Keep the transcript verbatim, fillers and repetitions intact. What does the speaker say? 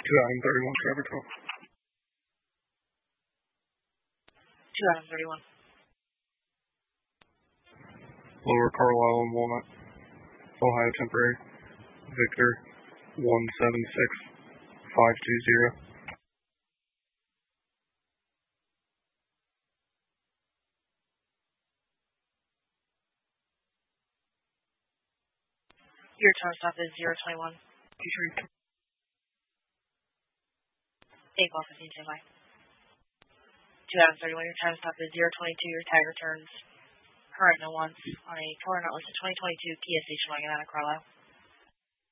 Two Adam thirty-one traffic call. Two Adam thirty-one. Lower Carlisle and Walnut, Ohio temporary. Victor one seven six five two zero. Your time stop is zero twenty-one. Eight Golf fifteen standby. Two Adam thirty-one. Your time stop is zero twenty-two. Your tag returns current no once on a color not listed twenty twenty-two Kia station wagon out of Carlisle.